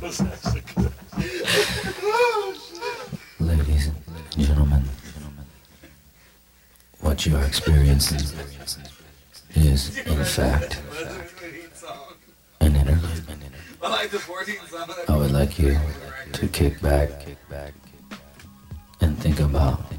Ladies and gentlemen, what you are experiencing is, in fact, an interlude. I would like you to kick back and think about